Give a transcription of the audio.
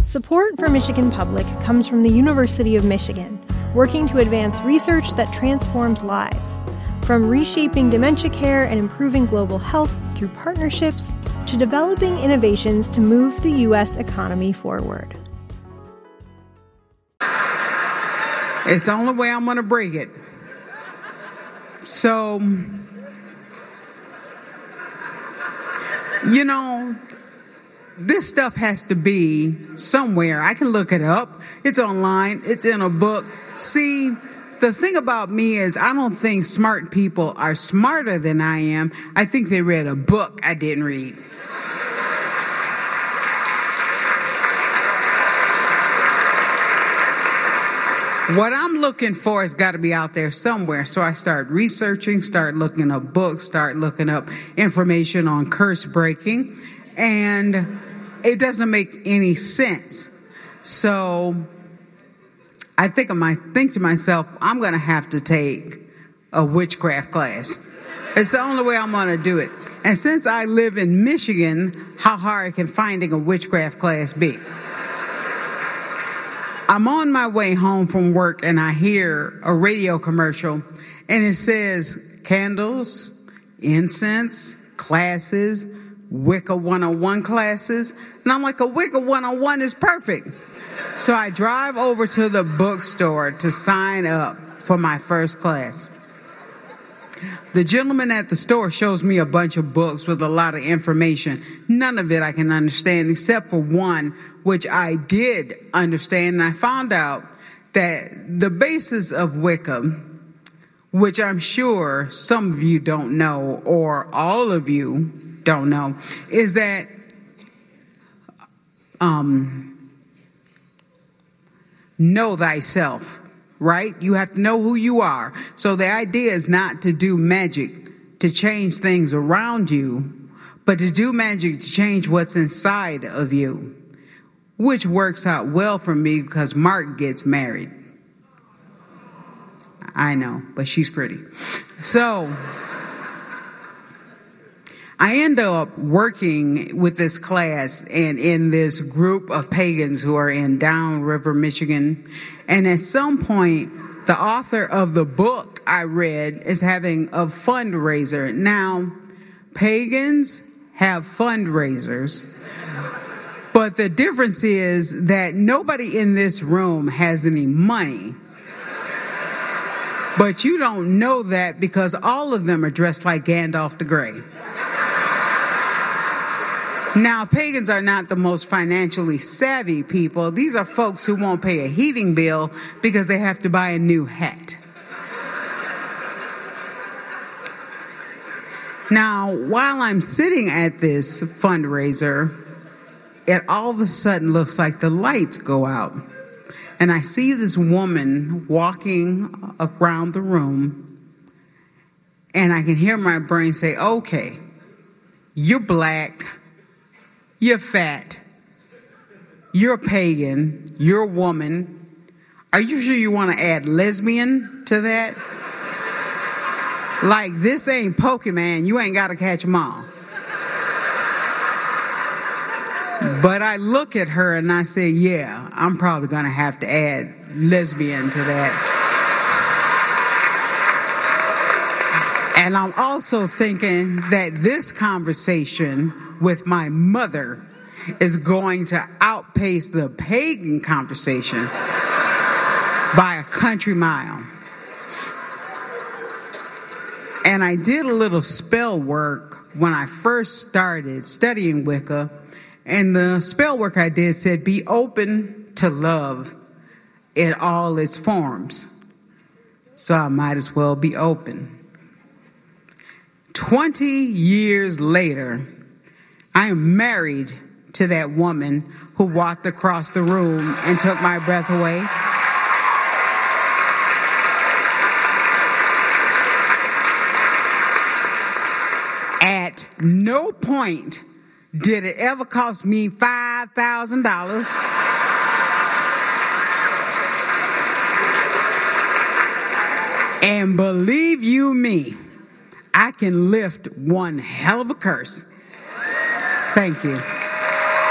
Support for Michigan Public comes from the University of Michigan, working to advance research that transforms lives. From reshaping dementia care and improving global health through partnerships, to developing innovations to move the U.S. economy forward. It's the only way I'm going to break it. So, this stuff has to be somewhere. I can look it up. It's online. It's in a book. See, the thing about me is I don't think smart people are smarter than I am. I think they read a book I didn't read. What I'm looking for has got to be out there somewhere. So I start researching, start looking up books, start looking up information on curse breaking, and it doesn't make any sense. So I think to myself, I'm going to have to take a witchcraft class. It's the only way I'm going to do it. And since I live in Michigan, how hard can finding a witchcraft class be? I'm on my way home from work and I hear a radio commercial and it says candles, incense, classes, Wicca 101 classes. And I'm like, a Wicca 101 is perfect. So I drive over to the bookstore to sign up for my first class. The gentleman at the store shows me a bunch of books with a lot of information. None of it I can understand except for one, which I did understand. And I found out that the basis of Wicca, which I'm sure some of you don't know or all of you don't know, is that know thyself. Right? You have to know who you are. So the idea is not to do magic to change things around you, but to do magic to change what's inside of you, which works out well for me because Mark gets married. I know, but she's pretty. So I end up working with this class and in this group of pagans who are in Downriver, Michigan. And at some point, the author of the book I read is having a fundraiser. Now, pagans have fundraisers, but the difference is that nobody in this room has any money. But you don't know that because all of them are dressed like Gandalf the Grey. Now, pagans are not the most financially savvy people. These are folks who won't pay a heating bill because they have to buy a new hat. Now, while I'm sitting at this fundraiser, it all of a sudden looks like the lights go out. And I see this woman walking around the room, and I can hear my brain say, okay, you're black. You're fat. You're a pagan. You're a woman. Are you sure you want to add lesbian to that? Like, this ain't Pokemon. You ain't got to catch them all. But I look at her and I say, yeah, I'm probably going to have to add lesbian to that. And I'm also thinking that this conversation with my mother is going to outpace the pagan conversation by a country mile. And I did a little spell work when I first started studying Wicca. And the spell work I did said, be open to love in all its forms. So I might as well be open. 20 years later, I am married to that woman who walked across the room and took my breath away. At no point did it ever cost me $5,000. And believe you me, I can lift one hell of a curse. Thank you.